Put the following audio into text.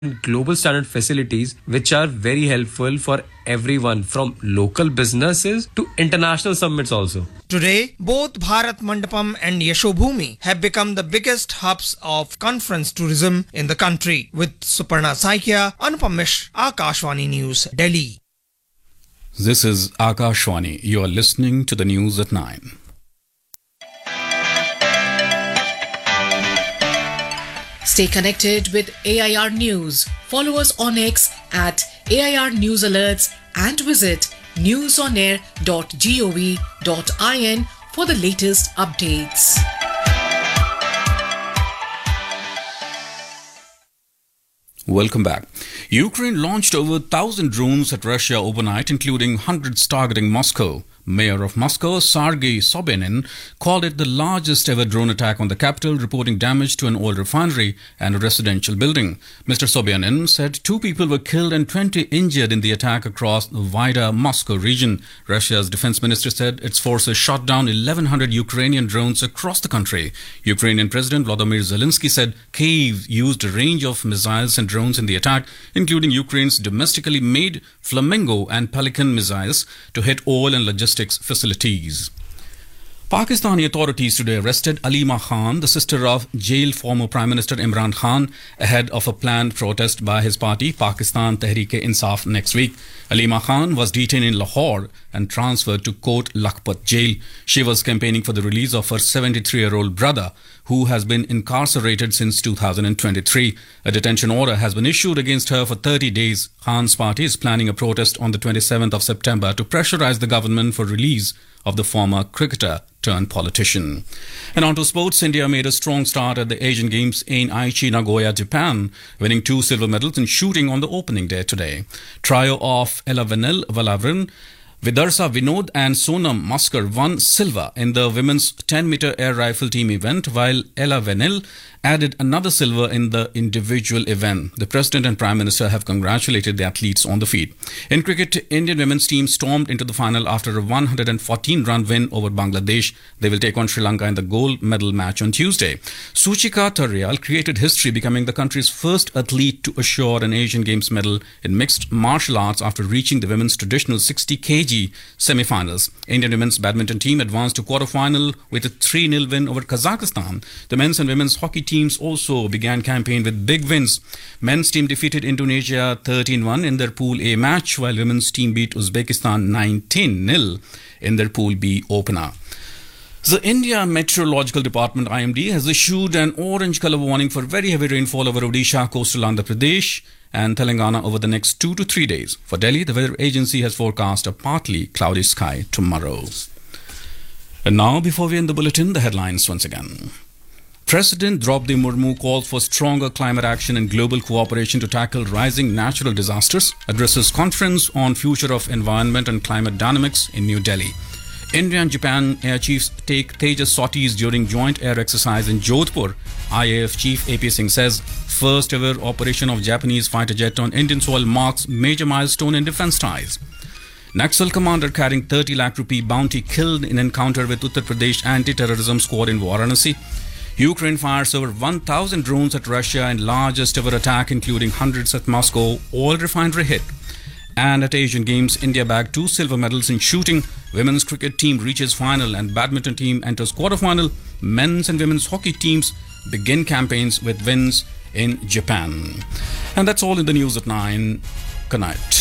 global standard facilities which are very helpful for everyone from local businesses to international summits also. Today, both Bharat Mandapam and Yashobhumi have become the biggest hubs of conference tourism in the country. With Suparna Saikia, Anupam Mishra, Akashvani News, Delhi. This is Akashvani. You are listening to the news at 9. Stay connected with AIR News. Follow us on X at AIR News Alerts and visit newsonair.gov.in for the latest updates. Welcome back. Ukraine launched over 1,000 drones at Russia overnight, including hundreds targeting Moscow. Mayor of Moscow, Sergei Sobyanin, called it the largest ever drone attack on the capital, reporting damage to an oil refinery and a residential building. Mr. Sobyanin said 2 people were killed and 20 injured in the attack across the wider Moscow region. Russia's defense minister said its forces shot down 1,100 Ukrainian drones across the country. Ukrainian President Volodymyr Zelensky said Kyiv used a range of missiles and drones in the attack, including Ukraine's domestically made Flamingo and Pelican missiles to hit oil and logistics facilities. Pakistani authorities today arrested Alima Khan, the sister of jailed former Prime Minister Imran Khan, ahead of a planned protest by his party, Pakistan Tehreek-e-Insaf, next week. Alima Khan was detained in Lahore and transferred to Kot Lakhpat jail. She was campaigning for the release of her 73-year-old brother, who has been incarcerated since 2023. A detention order has been issued against her for 30 days. Khan's party is planning a protest on the 27th of September to pressurize the government for release of the former cricketer turned politician. And on to sports, India made a strong start at the Asian Games in Aichi, Nagoya, Japan, winning 2 silver medals in shooting on the opening day today. Trio of Ella Venel Valarin, Vidarsa Vinod and Sonam Maskar won silver in the women's 10-meter air rifle team event, while Ella Venel added another silver in the individual event. The President and Prime Minister have congratulated the athletes on the feat. In cricket, Indian women's team stormed into the final after a 114-run win over Bangladesh. They will take on Sri Lanka in the gold medal match on Tuesday. Suchika Tharyal created history, becoming the country's first athlete to assure an Asian Games medal in mixed martial arts after reaching the women's traditional 60 kg semi-finals. Indian women's badminton team advanced to quarter-final with a 3-0 win over Kazakhstan. The men's and women's hockey teams also began campaign with big wins. Men's team defeated Indonesia 13-1 in their Pool A match, while women's team beat Uzbekistan 19-0 in their Pool B opener. The India Meteorological Department IMD has issued an orange color warning for very heavy rainfall over Odisha, coastal Andhra Pradesh and Telangana over the next 2 to 3 days. For Delhi, the weather agency has forecast a partly cloudy sky tomorrow. And now, before we end the bulletin, the headlines once again. President Draupadi Murmu calls for stronger climate action and global cooperation to tackle rising natural disasters, addresses conference on future of environment and climate dynamics in New Delhi. India and Japan air chiefs take Tejas sorties during joint air exercise in Jodhpur. IAF Chief AP Singh says first ever operation of Japanese fighter jet on Indian soil marks major milestone in defense ties. Naxal commander carrying 30 lakh rupee bounty killed in encounter with Uttar Pradesh anti-terrorism squad in Varanasi. Ukraine fires over 1,000 drones at Russia in largest ever attack, including hundreds at Moscow oil refinery hit. And at Asian Games, India bagged 2 silver medals in shooting. Women's cricket team reaches final and badminton team enters quarterfinal. Men's and women's hockey teams begin campaigns with wins in Japan. And that's all in the news at 9. Good night.